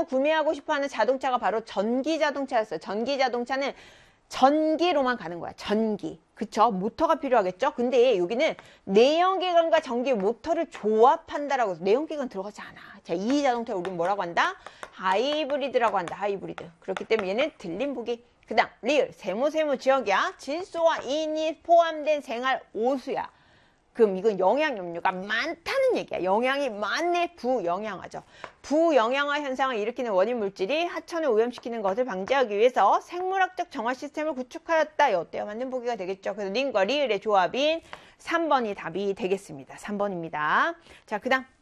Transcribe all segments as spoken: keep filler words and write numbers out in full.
사람은 구매하고 싶어하는 자동차가 바로 전기 자동차였어요. 전기 자동차는 전기로만 가는 거야. 전기. 그쵸? 모터가 필요하겠죠? 근데 여기는 내연기관과 전기 모터를 조합한다라고 해서 내연기관 들어가지 않아. 자, 이 자동차 우리는 뭐라고 한다? 하이브리드라고 한다. 하이브리드. 그렇기 때문에 얘는 들림 보기. 그 다음 리을 세모 세모 지역이야. 질소와 인이 포함된 생활 오수야. 그럼 이건 영양 염료가 많다는 얘기야. 영양이 많네. 부영양화죠. 부영양화 현상을 일으키는 원인 물질이 하천을 오염시키는 것을 방지하기 위해서 생물학적 정화 시스템을 구축하였다. 어때요? 맞는 보기가 되겠죠. 그래서 린과 리을의 조합인 삼 번이 답이 되겠습니다. 삼 번입니다. 자, 그 다음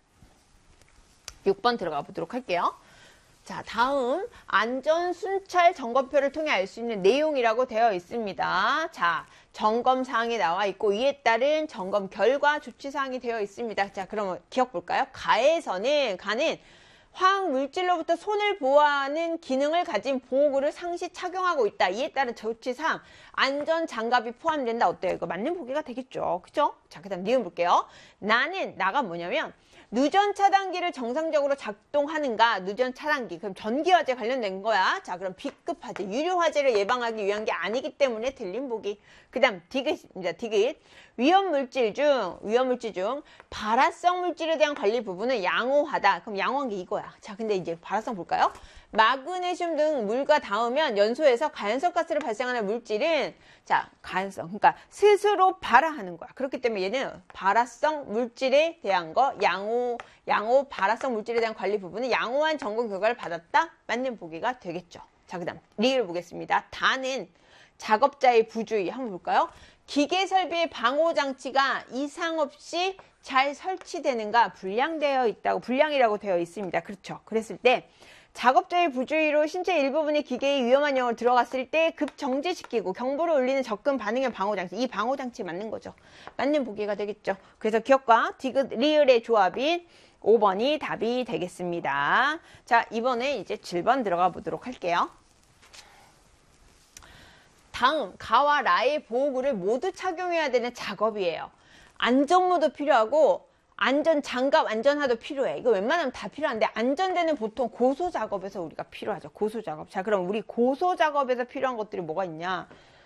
육 번 들어가 보도록 할게요. 자, 다음 안전 순찰 점검표를 통해 알 수 있는 내용이라고 되어 있습니다. 자, 점검 사항이 나와 있고 이에 따른 점검 결과 조치 사항이 되어 있습니다. 자, 그러면 기억 볼까요? 가에서는 가는 화학 물질로부터 손을 보호하는 기능을 가진 보호구를 상시 착용하고 있다. 이에 따른 조치 사항 안전 장갑이 포함된다. 어때요? 이거 맞는 보기가 되겠죠. 그죠? 자, 그다음 니은 볼게요. 나는 나가 뭐냐면 누전 차단기를 정상적으로 작동하는가? 누전 차단기. 그럼 전기화재 관련된 거야. 자, 그럼 B급 화재, 유료 화재를 예방하기 위한 게 아니기 때문에 들림 보기. 그다음 디귿입니다. 디귿. 위험 물질 중 위험 물질 중 발화성 물질에 대한 관리 부분은 양호하다. 그럼 양호한 게 이거야. 자, 근데 이제 발화성 볼까요? 마그네슘 등 물과 닿으면 연소해서 가연성 가스를 발생하는 물질은 자, 가연성. 그러니까 스스로 발화하는 거야. 그렇기 때문에 얘는 발화성 물질에 대한 거 양호 양호 발화성 물질에 대한 관리 부분은 양호한 점검 결과를 받았다. 맞는 보기가 되겠죠. 자, 그다음 리를 보겠습니다. 다는 작업자의 부주의 한번 볼까요? 기계 설비의 방호 장치가 이상 없이 잘 설치되는가 불량되어 있다고 불량이라고 되어 있습니다. 그렇죠. 그랬을 때 작업자의 부주의로 신체 일부분이 기계의 위험한 영역을 들어갔을 때 급정지시키고 경보를 울리는 접근 반응형 방호장치. 이 방호장치 맞는 거죠. 맞는 보기가 되겠죠. 그래서 기억과 디귿, 리을의 조합인 오 번이 답이 되겠습니다. 자, 이번에 이제 칠 번 들어가 보도록 할게요. 다음 가와 라의 보호구를 모두 착용해야 되는 작업이에요. 안전모도 필요하고 안전 장갑, 안전화도 필요해. 이거 웬만하면 다 필요한데 안전대는 보통 고소 작업에서 우리가 필요하죠. 고소 작업. 자, 그럼 우리 고소 작업에서 필요한 것들이 뭐가 있냐?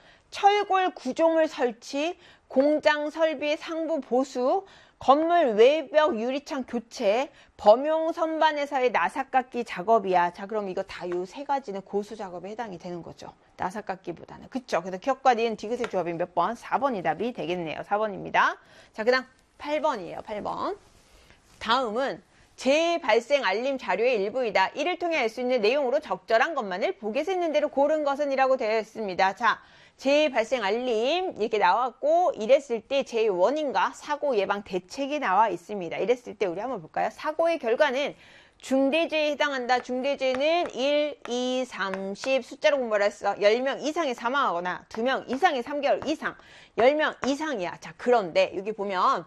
철골 구조물 설치, 공장 설비 상부 보수, 건물 외벽 유리창 교체, 범용 선반에서의 나사깎기 작업이야. 자, 그럼 이거 다 요 세 가지는 고소 작업에 해당이 되는 거죠. 나사깎기보다는. 그쵸? 그래서 기억과 니은 디귿의 조합이 몇 번? 사 번이 답이 되겠네요. 사 번입니다. 자, 그 다음 팔 번이에요. 팔 번. 다음은 재발생 알림 자료의 일부이다. 이를 통해 알 수 있는 내용으로 적절한 것만을 보기에서 있는 대로 고른 것은 이라고 되어 있습니다. 자, 재발생 알림 이렇게 나왔고 이랬을 때 제 원인과 사고 예방 대책이 나와 있습니다. 이랬을 때 우리 한번 볼까요? 사고의 결과는 중대재해에 해당한다. 중대재해는 일, 이, 삼십 숫자로 공부를 했어. 열 명 이상이 사망하거나 두 명 이상이 삼 개월 이상, 열 명 이상이야. 자, 그런데 여기 보면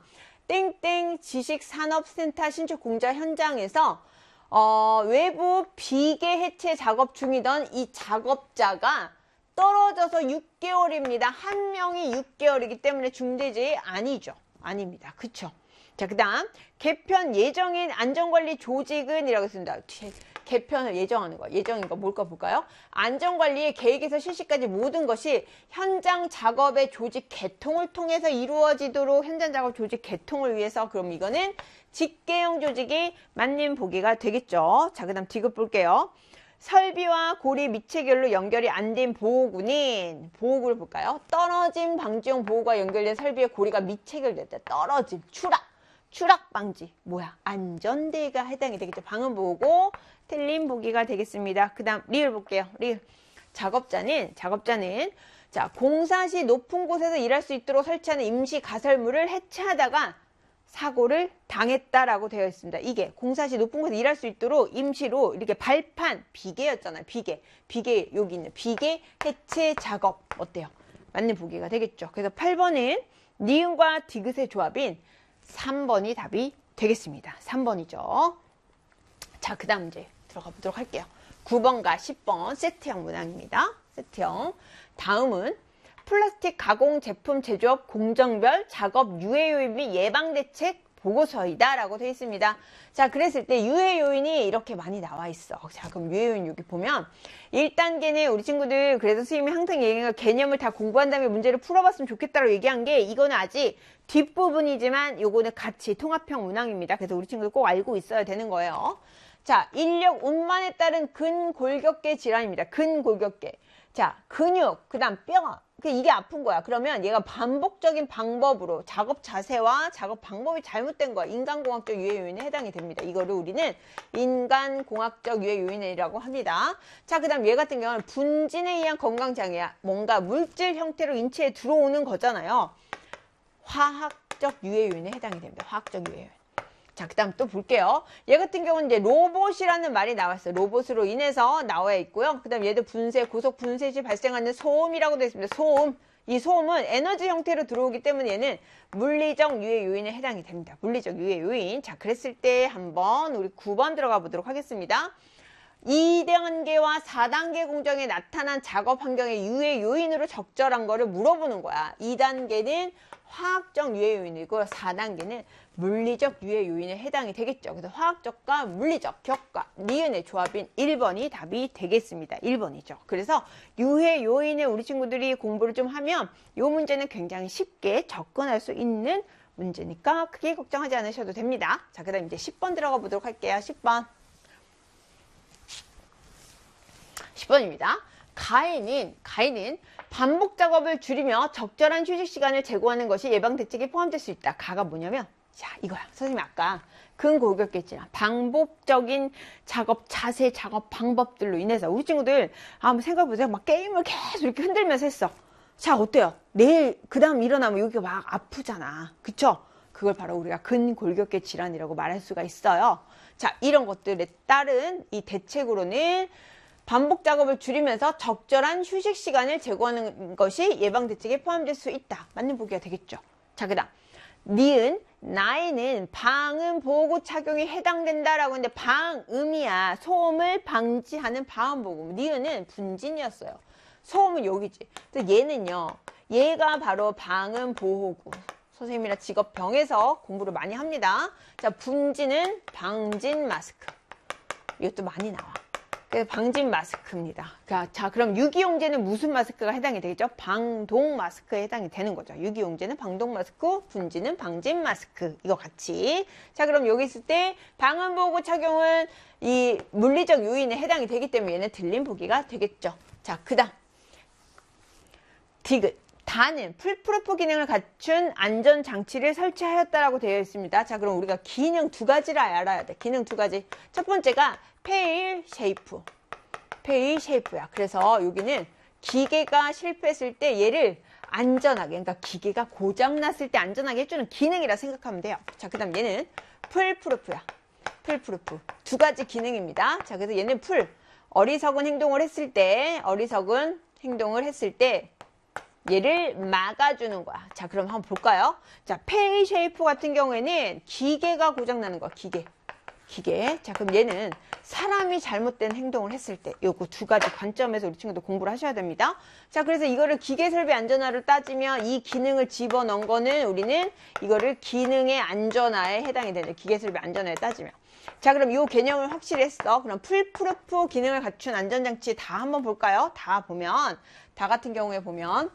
땡땡 지식산업센터 신축 공사 현장에서 어, 외부 비계 해체 작업 중이던 이 작업자가 떨어져서 육 개월입니다. 한 명이 육 개월이기 때문에 중대재해 아니죠. 아닙니다. 그쵸? 자, 그 다음 개편 예정인 안전관리 조직은 이라고 했습니다. 개편을 예정하는 거. 예정인 거 뭘까 볼까요? 안전관리의 계획에서 실시까지 모든 것이 현장 작업의 조직 개통을 통해서 이루어지도록 현장 작업 조직 개통을 위해서 그럼 이거는 직계형 조직이 맞는 보기가 되겠죠. 자, 그 다음 디귿 볼게요. 설비와 고리 미체결로 연결이 안 된 보호구는 보호구를 볼까요? 떨어짐 방지용 보호구와 연결된 설비의 고리가 미체결될 때 떨어짐, 추락, 추락 방지 뭐야? 안전대가 해당이 되겠죠. 방음 보호구 틀린 보기가 되겠습니다. 그 다음 리을 볼게요. 리을 작업자는 작업자는 자 공사 시 높은 곳에서 일할 수 있도록 설치하는 임시 가설물을 해체하다가 사고를 당했다라고 되어 있습니다. 이게 공사 시 높은 곳에서 일할 수 있도록 임시로 이렇게 발판, 비계였잖아요. 비계. 비계 여기 있는 비계 해체 작업 어때요? 맞는 보기가 되겠죠. 그래서 팔 번은 니은과 디귿의 조합인 삼 번이 답이 되겠습니다. 삼 번이죠. 자, 그 다음 이제 들어가 보도록 할게요. 구 번과 십 번 세트형 문항입니다. 세트형. 다음은 플라스틱 가공 제품 제조업 공정별 작업 유해 요인 및 예방 대책 보고서이다 라고 되어 있습니다. 자, 그랬을 때 유해 요인이 이렇게 많이 나와 있어. 자, 그럼 유해 요인 여기 보면 일 단계는 우리 친구들 그래서 선생님이 항상 얘기한 거 개념을 다 공부한 다음에 문제를 풀어봤으면 좋겠다고 얘기한 게 이거는 아직 뒷부분이지만 요거는 같이 통합형 문항입니다. 그래서 우리 친구들 꼭 알고 있어야 되는 거예요. 자, 인력 운반에 따른 근골격계 질환입니다. 근골격계. 자, 근육, 그 다음 뼈. 이게 아픈 거야. 그러면 얘가 반복적인 방법으로 작업 자세와 작업 방법이 잘못된 거야. 인간공학적 유해 요인에 해당이 됩니다. 이거를 우리는 인간공학적 유해 요인이라고 합니다. 자, 그 다음 얘 같은 경우는 분진에 의한 건강장애야. 뭔가 물질 형태로 인체에 들어오는 거잖아요. 화학적 유해 요인에 해당이 됩니다. 화학적 유해 요인. 자, 그 다음 또 볼게요. 얘 같은 경우는 이제 로봇이라는 말이 나왔어요. 로봇으로 인해서 나와 있고요. 그 다음 얘도 분쇄, 고속 분쇄 시 발생하는 소음이라고 되어 있습니다. 소음. 이 소음은 에너지 형태로 들어오기 때문에 얘는 물리적 유해 요인에 해당이 됩니다. 물리적 유해 요인. 자, 그랬을 때 한번 우리 구 번 들어가 보도록 하겠습니다. 이 단계와 사 단계 공정에 나타난 작업 환경의 유해 요인으로 적절한 거를 물어보는 거야. 이 단계는 화학적 유해 요인이고 사 단계는 물리적 유해 요인에 해당이 되겠죠. 그래서 화학적과 물리적, 격과 니은의 조합인 일 번이 답이 되겠습니다. 일 번이죠. 그래서 유해 요인에 우리 친구들이 공부를 좀 하면 이 문제는 굉장히 쉽게 접근할 수 있는 문제니까 크게 걱정하지 않으셔도 됩니다. 자, 그 다음 이제 십 번 들어가 보도록 할게요. 십 번. 십 번입니다. 가해는, 가해는 반복 작업을 줄이며 적절한 휴식 시간을 제공하는 것이 예방 대책에 포함될 수 있다. 가가 뭐냐면, 자, 이거야. 선생님이 아까 근골격계 질환, 반복적인 작업 자세, 작업 방법들로 인해서 우리 친구들 한번 생각해보세요. 막 게임을 계속 이렇게 흔들면서 했어. 자, 어때요? 내일 그 다음 일어나면 여기가 막 아프잖아. 그쵸? 그걸 바로 우리가 근골격계 질환이라고 말할 수가 있어요. 자, 이런 것들에 따른 이 대책으로는 반복 작업을 줄이면서 적절한 휴식 시간을 제공하는 것이 예방 대책에 포함될 수 있다. 맞는 보기가 되겠죠. 자, 그 다음 니은, 나이는 방음 보호구 착용에 해당된다라고 했는데 방음이야. 소음을 방지하는 방음보호구. 니은은 분진이었어요. 소음은 여기지. 그래서 얘는요. 얘가 바로 방음 보호구. 선생님이랑 직업병에서 공부를 많이 합니다. 자, 분진은 방진 마스크. 이것도 많이 나와. 그래서 방진 마스크입니다. 자, 그럼 유기용제는 무슨 마스크가 해당이 되겠죠? 방동 마스크에 해당이 되는 거죠. 유기용제는 방동 마스크, 분진은 방진 마스크. 이거 같이. 자, 그럼 여기 있을 때 방음보호구 착용은 이 물리적 요인에 해당이 되기 때문에 얘는 틀린 보기가 되겠죠. 자, 그 다음 디귿. 다는 풀프루프 기능을 갖춘 안전장치를 설치하였다라고 되어 있습니다. 자, 그럼 우리가 기능 두 가지를 알아야 돼. 기능 두 가지. 첫 번째가 페일 쉐이프. 페일 쉐이프야. 그래서 여기는 기계가 실패했을 때 얘를 안전하게, 그러니까 기계가 고장났을 때 안전하게 해주는 기능이라 생각하면 돼요. 자, 그 다음 얘는 풀프루프야. 풀프루프. 두 가지 기능입니다. 자, 그래서 얘는 풀. 어리석은 행동을 했을 때, 어리석은 행동을 했을 때, 얘를 막아주는 거야. 자, 그럼 한번 볼까요? 자, 페이 쉐이프 같은 경우에는 기계가 고장나는 거야. 기계. 기계. 자, 그럼 얘는 사람이 잘못된 행동을 했을 때 요거 두 가지 관점에서 우리 친구들 공부를 하셔야 됩니다. 자, 그래서 이거를 기계 설비 안전화를 따지면 이 기능을 집어넣은 거는 우리는 이거를 기능의 안전화에 해당이 되는 기계 설비 안전화에 따지면. 자, 그럼 이 개념을 확실히 했어. 그럼 풀프루프 기능을 갖춘 안전장치 다 한번 볼까요? 다 보면, 다 같은 경우에 보면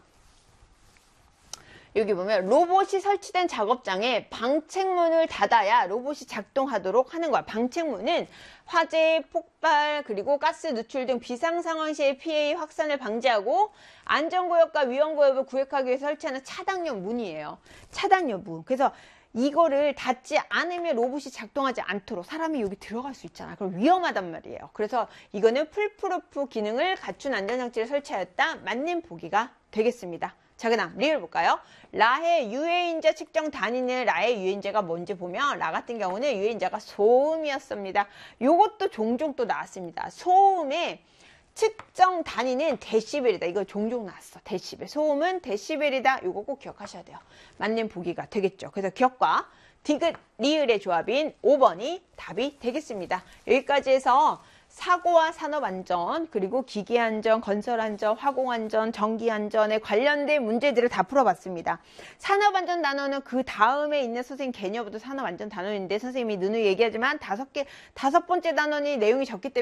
여기 보면 로봇이 설치된 작업장에 방책문을 닫아야 로봇이 작동하도록 하는 거야. 방책문은 화재, 폭발, 그리고 가스 누출 등 비상 상황 시의 피해 확산을 방지하고 안전구역과 위험구역을 구획하기 위해서 설치하는 차단용 문이에요. 차단용 문. 그래서 이거를 닫지 않으면 로봇이 작동하지 않도록 사람이 여기 들어갈 수 있잖아. 그럼 위험하단 말이에요. 그래서 이거는 풀프루프 기능을 갖춘 안전장치를 설치하였다. 맞는 보기가 되겠습니다. 자, 그 다음 리을 볼까요? 라의 유해인자 측정 단위는 라의 유해인자가 뭔지 보면 라 같은 경우는 유해인자가 소음이었습니다. 요것도 종종 또 나왔습니다. 소음의 측정 단위는 데시벨이다. 이거 종종 나왔어. 데시벨. 소음은 데시벨이다. 요거 꼭 기억하셔야 돼요. 맞는 보기가 되겠죠. 그래서 기억과 디귿, 리을의 조합인 오 번이 답이 되겠습니다. 여기까지 해서 사고와 산업안전, 그리고 기계안전, 건설안전, 화공안전, 전기안전에 관련된 문제들을 다 풀어봤습니다. 산업안전 단원은 그 다음에 있는 선생님 개념부터 산업안전 단원인데 선생님이 누누이 얘기하지만 다섯 개, 다섯 번째 단원이 내용이 적기 때문에